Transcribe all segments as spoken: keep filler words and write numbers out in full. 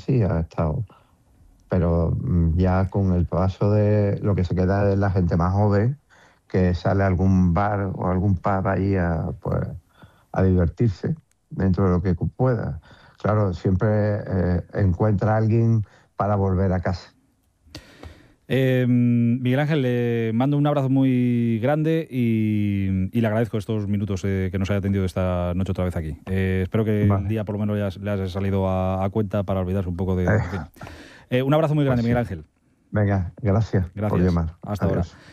así, ha estado. Pero ya con el paso de lo que se queda de la gente más joven, que sale a algún bar o algún pub ahí a, pues, a divertirse dentro de lo que pueda. Claro, siempre eh, encuentra a alguien para volver a casa. Eh, Miguel Ángel, le mando un abrazo muy grande y, y le agradezco estos minutos eh, que nos haya atendido esta noche otra vez aquí. Eh, espero que vale. el día por lo menos ya le haya salido a, a cuenta para olvidarse un poco de... Eh. En fin. Eh, un abrazo muy grande, pues sí. Miguel Ángel. Venga, gracias, gracias por llamar. Hasta Adiós. ahora.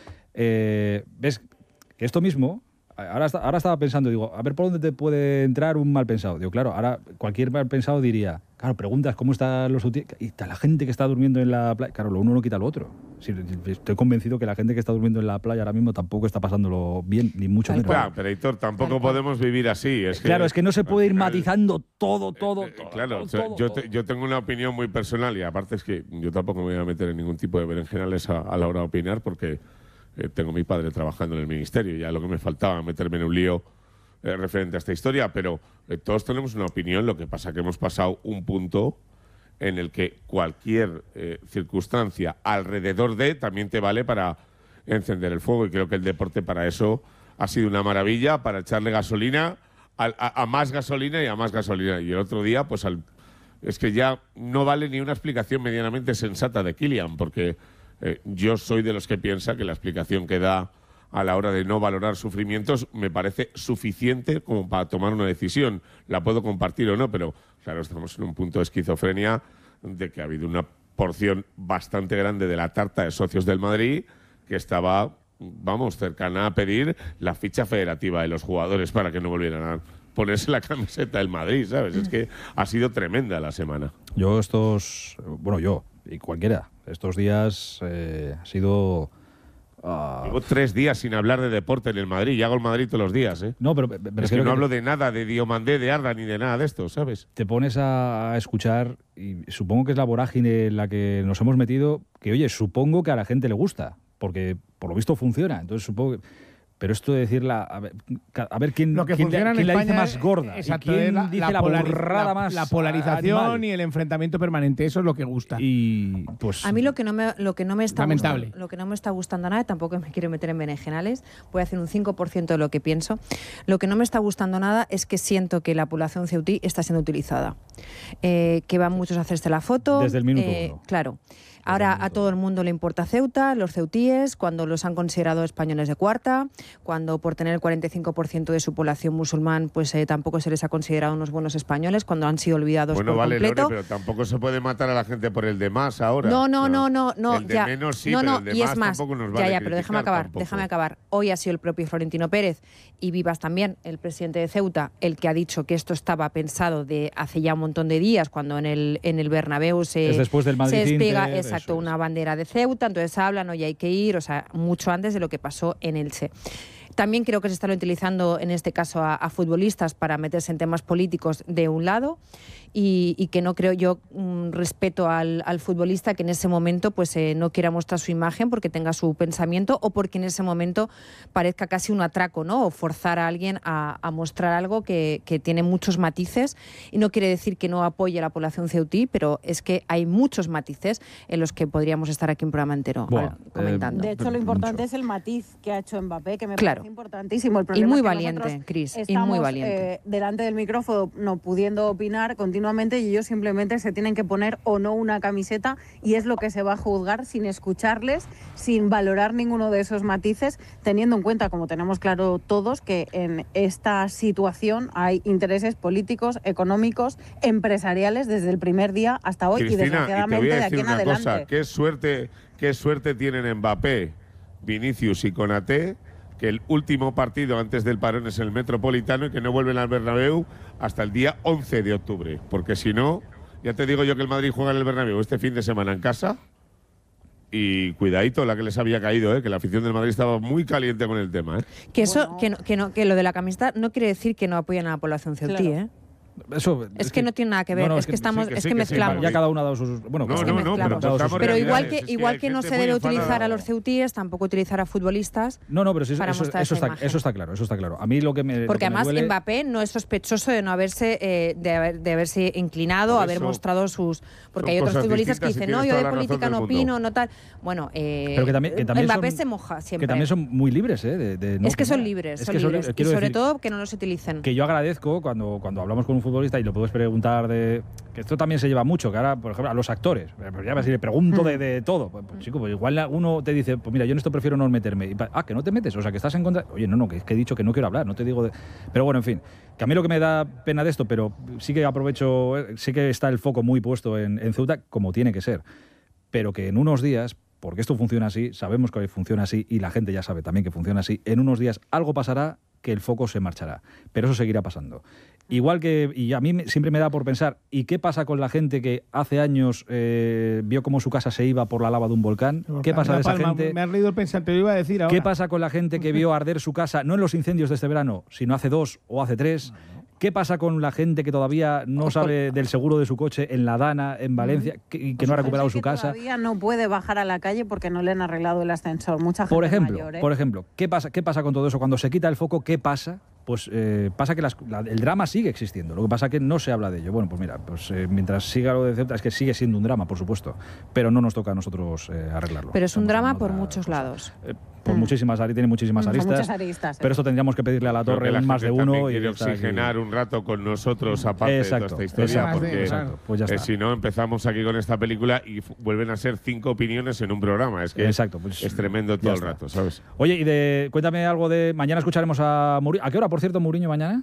Eh, ¿Ves que esto mismo... Ahora, ahora estaba pensando, digo, a ver por dónde te puede entrar un mal pensado. Digo, claro, ahora cualquier mal pensado diría, claro, preguntas cómo están los y está la gente que está durmiendo en la playa. Claro, lo uno no quita lo otro. Sí, estoy convencido que la gente que está durmiendo en la playa ahora mismo tampoco está pasándolo bien, ni mucho menos. Claro, pero Héctor, tampoco podemos vivir así. Es que, claro, es que no se puede ir matizando todo, todo, eh, todo. Claro, todo, yo, todo. Te, yo tengo una opinión muy personal y aparte es que yo tampoco me voy a meter en ningún tipo de berenjenales a, a la hora de opinar porque... Eh, tengo a mi padre trabajando en el ministerio, ya lo que me faltaba meterme en un lío eh, referente a esta historia, pero eh, todos tenemos una opinión, lo que pasa que hemos pasado un punto en el que cualquier eh, circunstancia alrededor de también te vale para encender el fuego y creo que el deporte para eso ha sido una maravilla, para echarle gasolina a, a, a más gasolina y a más gasolina. Y el otro día, pues al, es que ya no vale ni una explicación medianamente sensata de Kylian, porque... Eh, yo soy de los que piensa que la explicación que da a la hora de no valorar sufrimientos me parece suficiente como para tomar una decisión. La puedo compartir o no, pero claro, estamos en un punto de esquizofrenia de que ha habido una porción bastante grande de la tarta de socios del Madrid que estaba, vamos, cercana a pedir la ficha federativa de los jugadores para que no volvieran a ponerse la camiseta del Madrid, ¿sabes? Es que ha sido tremenda la semana. Yo estos, bueno, yo y cualquiera, estos días eh, ha sido... Uh... Llevo tres días sin hablar de deporte en el Madrid y hago el Madrid todos los días, ¿eh? No, pero, pero es, es que, que no que hablo te... de nada, de Diomandé, de Arda, ni de nada de esto, ¿sabes? Te pones a escuchar y supongo que es la vorágine en la que nos hemos metido, que oye, supongo que a la gente le gusta, porque por lo visto funciona, entonces supongo que... Pero esto de decirla, a ver, a ver quién, lo que quién, funciona quién en la dice España más gorda, es, y quién la, dice la, la borrada la, más la polarización animal. Y el enfrentamiento permanente, eso es lo que gusta. Y pues a mí lo que no me lo que no me está lamentable. gustando, lo que no me está gustando nada, tampoco me quiero meter en berenjenales, voy a hacer un cinco por ciento de lo que pienso. Lo que no me está gustando nada es que siento que la población ceutí está siendo utilizada, eh, que van muchos a hacerse la foto. Desde el minuto eh, uno. Claro. Ahora a todo el mundo le importa Ceuta, los ceutíes, cuando los han considerado españoles de cuarta, cuando por tener el cuarenta y cinco por ciento de su población musulmán, pues eh, tampoco se les ha considerado unos buenos españoles, cuando han sido olvidados bueno, por vale, completo. Lore, pero tampoco se puede matar a la gente por el de más ahora. No, no, no, no, no. El de ya, menos sí, no, pero no, el de y más es más, tampoco nos vale ya, ya, pero déjame acabar, tampoco. déjame acabar. Hoy ha sido el propio Florentino Pérez y Vivas también, el presidente de Ceuta, el que ha dicho que esto estaba pensado de hace ya un montón de días, cuando en el en el Bernabéu se, es después del Madrid se despega, Inter, exacto, una es. bandera de Ceuta, entonces hablan, hoy hay que ir, o sea, mucho antes de lo que pasó en Elche. También creo que se están utilizando en este caso a, a futbolistas para meterse en temas políticos de un lado y, y que no creo yo um, respeto al, al futbolista que en ese momento pues eh, no quiera mostrar su imagen porque tenga su pensamiento o porque en ese momento parezca casi un atraco, ¿no? O forzar a alguien a, a mostrar algo que, que tiene muchos matices y no quiere decir que no apoye a la población ceutí, pero es que hay muchos matices en los que podríamos estar aquí un programa entero bueno, comentando. De hecho, lo importante mucho. es el matiz que ha hecho Mbappé, que me claro. parece importantísimo. El problema y muy es que valiente, Cris, y estamos, muy valiente. Eh, delante del micrófono, no pudiendo opinar continuamente y ellos simplemente se tienen que poner o no una camiseta y es lo que se va a juzgar sin escucharles, sin valorar ninguno de esos matices, teniendo en cuenta, como tenemos claro todos, que en esta situación hay intereses políticos, económicos, empresariales desde el primer día hasta hoy. Cristina, y desgraciadamente y te voy a de aquí decir en una adelante. cosa, qué suerte, qué suerte tienen Mbappé, Vinicius y Konaté, que el último partido antes del parón es el Metropolitano y que no vuelven al Bernabéu hasta el día once de octubre. Porque si no, ya te digo yo que el Madrid juega en el Bernabéu este fin de semana en casa y cuidadito la que les había caído, ¿eh? Que la afición del Madrid estaba muy caliente con el tema, ¿eh? Que eso, Bueno. que, no, que, no, que lo de la camiseta no quiere decir que no apoyan a la población ceutí, Claro. ¿eh? Eso, Es, es que, que no tiene nada que ver, no, no, es, es que, que estamos, sí, que es sí, que mezclamos. Sí, ya cada uno ha dado sus, bueno, no, cada no, uno, no, pero, pero, pero igual que, igual que, que no se debe utilizar a los ceutíes, tampoco utilizar a futbolistas. No, no, pero sí, para eso, mostrar eso, esa está, eso está claro, eso está claro. A mí lo que me porque lo que además me duele... Mbappé no es sospechoso de no haberse eh, de, haber, de haberse inclinado, haber mostrado sus, porque hay otros futbolistas que dicen no, yo de política no opino, no tal. Bueno, eh, pero que también, que también Mbappé son, se moja siempre. Que también son muy libres, ¿eh? De, de no es que son libres, son libres. Y sobre todo que no los utilicen. Que yo agradezco cuando cuando hablamos con un futbolista y lo puedes preguntar de que esto también se lleva mucho, que ahora, por ejemplo, a los actores, ya si le pregunto de, de todo, pues, pues, chico, pues igual uno te dice, pues mira, yo en esto prefiero no meterme. Y, ah, que no te metes, o sea, que estás en contra. Oye, no, no, que, que he dicho que no quiero hablar, no te digo de... Pero bueno, en fin, que a mí lo que me da pena de esto, pero sí que aprovecho, sí que está el foco muy puesto en, en Ceuta, como tiene que ser, pero que en unos días, porque esto funciona así, sabemos que funciona así y la gente ya sabe también que funciona así, en unos días algo pasará que el foco se marchará, pero eso seguirá pasando. Igual que, y a mí siempre me da por pensar, ¿y qué pasa con la gente que hace años eh, vio cómo su casa se iba por la lava de un volcán? ¿Qué pasa de esa Palma, gente? Me has leído el pensamiento, te lo iba a decir ahora. ¿Qué pasa con la gente que vio arder su casa, no en los incendios de este verano, sino hace dos o hace tres? ¿Qué pasa con la gente que todavía no sabe del seguro de su coche en La Dana, en Valencia, que, que pues no ha recuperado su que casa? Todavía no puede bajar a la calle porque no le han arreglado el ascensor. Mucha gente por ejemplo, mayor, ¿eh? Por ejemplo, ¿qué pasa, ¿qué pasa con todo eso? Cuando se quita el foco, ¿qué pasa? Pues eh, pasa que las, la, el drama sigue existiendo. Lo que pasa es que no se habla de ello. Bueno, pues mira, pues eh, mientras siga lo de Ceuta, es que sigue siendo un drama, por supuesto, pero no nos toca a nosotros eh, arreglarlo. Pero es Estamos un drama por cosa. muchos lados. Eh, por mm. muchísimas aristas, tiene muchísimas aristas. Muchas aristas, ¿eh? Pero eso tendríamos que pedirle a la torre la más de uno. Y quiere oxigenar un rato con nosotros, aparte exacto, de toda esta historia, exacto, porque exacto, pues ya está. Eh, si no, empezamos aquí con esta película y vuelven a ser cinco opiniones en un programa. Es que exacto, pues es tremendo todo el está. rato, ¿sabes? Oye, y de, cuéntame algo de... Mañana escucharemos a Mourinho. ¿A qué hora, por cierto, Mourinho mañana?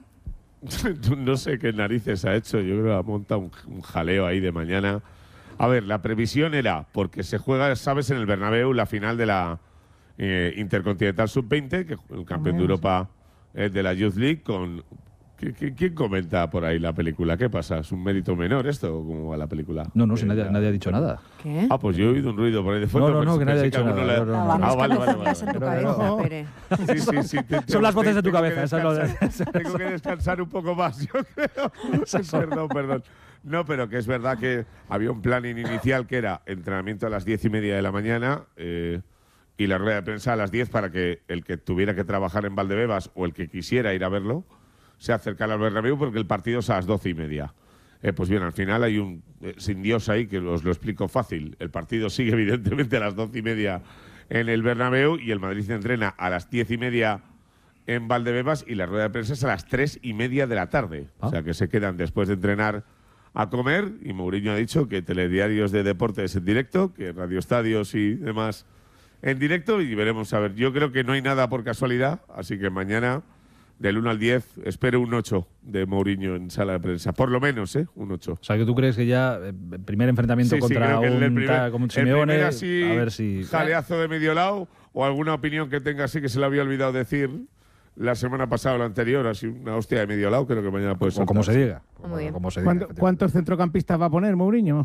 No sé qué narices ha hecho. Yo creo que ha montado un, un jaleo ahí de mañana. A ver, la previsión era, porque se juega, sabes, en el Bernabéu la final de la eh, Intercontinental sub veinte, que el campeón de Europa eh, de la Youth League, con... ¿Quién comenta por ahí la película? ¿Qué pasa? ¿Es un mérito menor esto o cómo va la película? No, no, si nadie, nadie ha dicho nada. ¿Qué? Ah, pues yo he oído un ruido por ahí de fondo. No, no, no, que nadie ha dicho nada. Le... No, no, no, ah, vale, vale, vale. En tu cabeza, Pere. Sí, sí, sí. Te, te, Son las voces de tu cabeza. Tengo que, descansar, tengo que descansar un poco más, yo creo. Perdón, perdón. No, pero que es verdad que había un plan inicial que era entrenamiento a las diez y media de la mañana eh, y la rueda de prensa a las diez para que el que tuviera que trabajar en Valdebebas o el que quisiera ir a verlo se acercara al Bernabéu porque el partido es a las doce y media. Eh, pues bien, al final hay un eh, sin Dios ahí que os lo explico fácil. El partido sigue evidentemente a las doce y media en el Bernabéu y el Madrid se entrena a las diez y media en Valdebebas y la rueda de prensa es a las tres y media de la tarde. Ah. O sea que se quedan después de entrenar a comer y Mourinho ha dicho que telediarios de deportes en directo, que radioestadios y demás en directo y veremos a ver. Yo creo que no hay nada por casualidad, así que mañana del uno al diez espero un ocho de Mourinho en sala de prensa, por lo menos, ¿eh? Un ocho. O sea, que tú crees que ya el eh, primer enfrentamiento sí, contra sí, un, el primer, ta, como un Simeone, el así, a ver si... jaleazo de medio lado o alguna opinión que tenga así que se le había olvidado decir la semana pasada o la anterior, así una hostia de medio lado, creo que mañana puede ser. O como se diga. Muy bien. Como se diga ¿Cuántos centrocampistas va a poner Mourinho?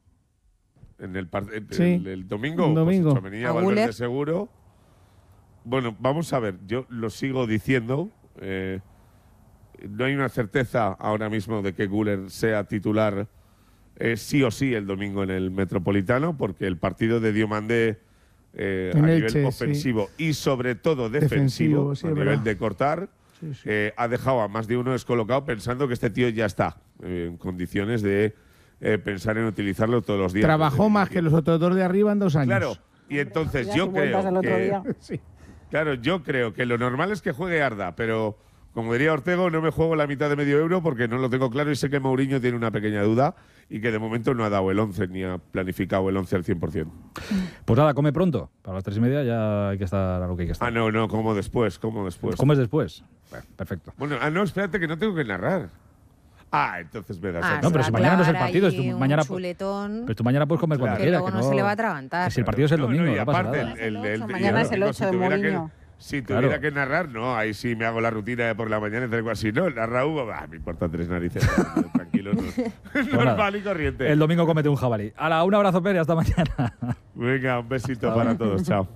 En el, el, sí. el, el domingo, un domingo. Pues Tchouaméni, Valverde seguro. Bueno, vamos a ver, yo lo sigo diciendo. Eh, no hay una certeza ahora mismo de que Güler sea titular eh, sí o sí el domingo en el Metropolitano, porque el partido de Diomandé eh, a nivel Elche, ofensivo sí. y sobre todo defensivo, defensivo sí, a nivel verdad. de cortar, sí, sí. Eh, ha dejado a más de uno descolocado pensando que este tío ya está eh, en condiciones de eh, pensar en utilizarlo todos los días. Trabajó más que los otros dos de arriba en dos años. Claro, y entonces yo creo que... Sí. Claro, yo creo que lo normal es que juegue Arda, pero como diría Ortego, no me juego la mitad de medio euro porque no lo tengo claro y sé que Mourinho tiene una pequeña duda y que de momento no ha dado el once ni ha planificado el once al cien por cien. Pues nada, come pronto. Para las tres y media ya hay que estar a lo que hay que estar. Ah, no, no, como después, como después. ¿Comes después? Bueno, perfecto. Bueno, ah, no, espérate que no tengo que narrar. Ah, entonces me das. Ah, no, pero si mañana no es el partido, es tu mañana. Chuletón, pero tú mañana puedes comer cuando que quieras. luego Que no, no se le va a atragantar. Que si el partido es el domingo, no, no, y no pasa aparte, nada. El, el, el, mañana es el ocho de Mourinho. Si tuviera claro. que narrar, no, ahí sí me hago la rutina de por la mañana y tal cual. Si no, narra Hugo, ah, me importa tres narices. Tranquilo, no. Es normal y corriente. El domingo cómete un jabalí. Hala, un abrazo, Pere, hasta mañana. Venga, un besito para todos, chao.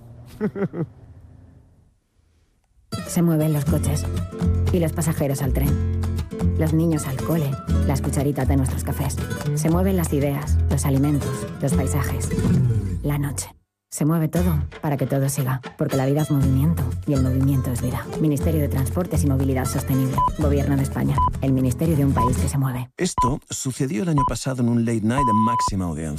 Se mueven los coches y los pasajeros al tren. los niños al cole, las cucharitas de nuestros cafés. Se mueven las ideas, los alimentos, los paisajes, la noche. Se mueve todo para que todo siga, porque la vida es movimiento y el movimiento es vida. Ministerio de Transportes y Movilidad Sostenible. Gobierno de España. El ministerio de un país que se mueve. Esto sucedió el año pasado en un late night de máxima audiencia.